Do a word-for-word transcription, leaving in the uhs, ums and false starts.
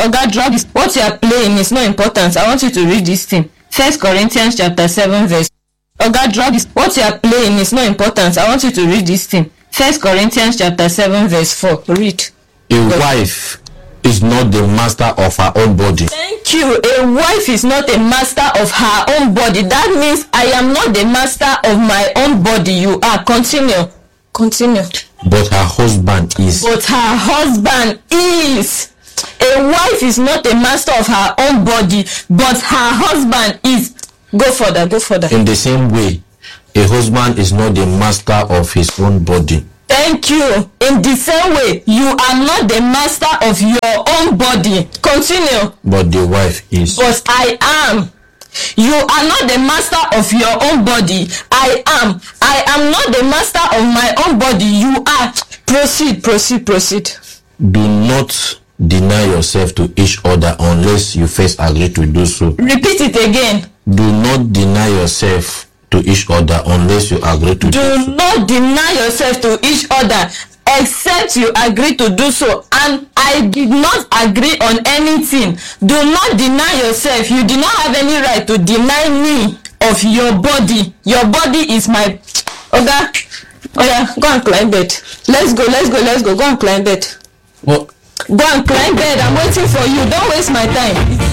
Oga, drop this. What you are playing is not important. I want you to read this thing. First Corinthians chapter seven verse. Oga, drop this. What you are playing is not important. I want you to read this thing. First Corinthians chapter seven verse four. Read. A wife is not the master of her own body. Thank you. A wife is not a master of her own body. That means I am not the master of my own body. You are. Continue. Continue. But her husband is. But her husband is. A wife is not a master of her own body, but her husband is. Go further. Go further. In the same way, a husband is not the master of his own body. Thank you. In the same way, you are not the master of your own body. Continue. But the wife is. But I am. You are not the master of your own body. I am. I am not the master of my own body. You are. Proceed, proceed, proceed. Do not deny yourself to each other unless you first agree to do so. Repeat it again. Do not deny yourself to each other unless you agree to do, do so. Do not deny yourself to each other except you agree to do so. And I did not agree on anything. Do not deny yourself. You do not have any right to deny me of your body. Your body is my. Okay? Oh yeah, go and climb bed. Let's go, let's go, let's go. Go and climb bed. What? Go and climb bed. I'm waiting for you. Don't waste my time.